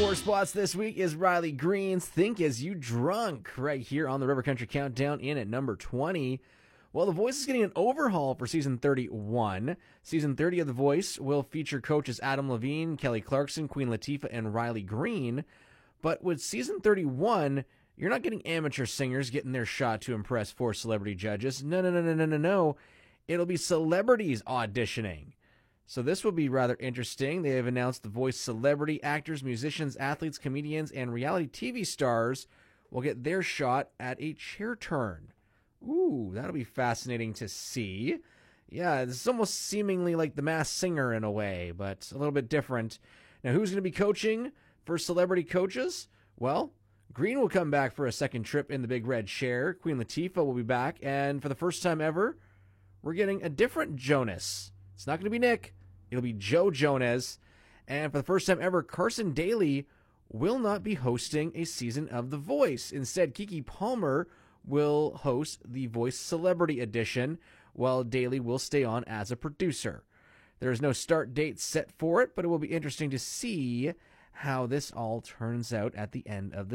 4 spots this week is Riley Green's Think As You Drunk, right here on the River Country Countdown in at number 20. Well, The Voice is getting an overhaul for season 31. Season 30 of The Voice will feature coaches Adam Levine, Kelly Clarkson, Queen Latifah, and Riley Green. But with season 31, you're not getting amateur singers getting their shot to impress 4 celebrity judges. No. It'll be celebrities auditioning. So this will be rather interesting. They have announced The Voice celebrity actors, musicians, athletes, comedians, and reality TV stars will get their shot at a chair turn. Ooh, that'll be fascinating to see. Yeah, it's almost seemingly like The Masked Singer in a way, but a little bit different. Now, who's going to be coaching for celebrity coaches? Well, Green will come back for a second trip in the big red chair. Queen Latifah will be back, and for the first time ever, we're getting a different Jonas. It's not going to be Nick. It'll be Joe Jonas. And for the first time ever, Carson Daly will not be hosting a season of The Voice. Instead, Keke Palmer will host the Voice Celebrity Edition, while Daly will stay on as a producer. There is no start date set for it, but it will be interesting to see how this all turns out at the end of the